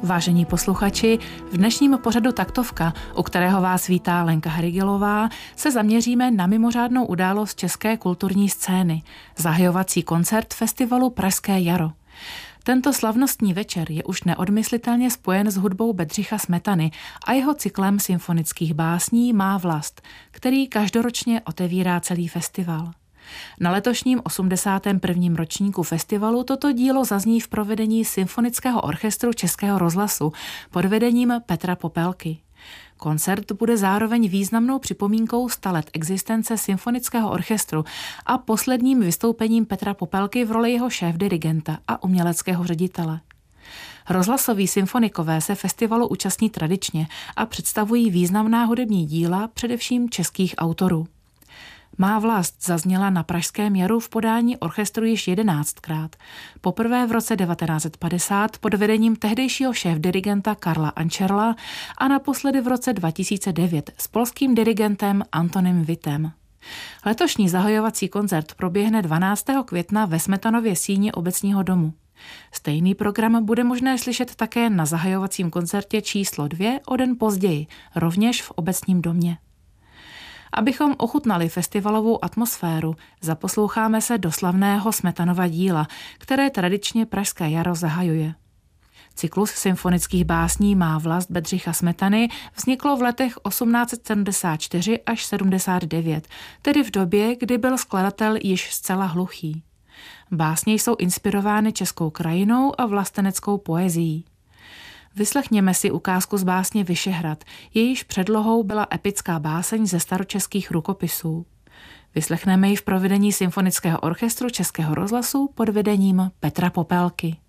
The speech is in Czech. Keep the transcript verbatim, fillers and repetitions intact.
Vážení posluchači, v dnešním pořadu Taktovka, u kterého vás vítá Lenka Hrygilová, se zaměříme na mimořádnou událost české kulturní scény, zahajovací koncert festivalu Pražské jaro. Tento slavnostní večer je už neodmyslitelně spojen s hudbou Bedřicha Smetany a jeho cyklem symfonických básní Má vlast, který každoročně otevírá celý festival. Na letošním osmdesátém prvním ročníku festivalu toto dílo zazní v provedení Symfonického orchestru Českého rozhlasu pod vedením Petra Popelky. Koncert bude zároveň významnou připomínkou sta let existence Symfonického orchestru a posledním vystoupením Petra Popelky v roli jeho šéfdirigenta a uměleckého ředitele. Rozhlasoví symfonikové se festivalu účastní tradičně a představují významná hudební díla především českých autorů. Má vlast zazněla na Pražském jaru v podání orchestru již jedenáctkrát. Poprvé v roce devatenáct set padesát pod vedením tehdejšího šéfdirigenta Karla Ančerla a naposledy v roce dva tisíce devět s polským dirigentem Antonym Witem. Letošní zahajovací koncert proběhne dvanáctého května ve Smetanově síni Obecního domu. Stejný program bude možné slyšet také na zahajovacím koncertě číslo dvě o den později, rovněž v Obecním domě. Abychom ochutnali festivalovou atmosféru, zaposloucháme se do slavného Smetanova díla, které tradičně Pražské jaro zahajuje. Cyklus symfonických básní Má vlast Bedřicha Smetany vzniklo v letech osmnáct set sedmdesát čtyři až sedmdesát devět, tedy v době, kdy byl skladatel již zcela hluchý. Básně jsou inspirovány českou krajinou a vlasteneckou poezií. Vyslechněme si ukázku z básně Vyšehrad, jejíž předlohou byla epická báseň ze staročeských rukopisů. Vyslechneme ji v provedení Symfonického orchestru Českého rozhlasu pod vedením Petra Popelky.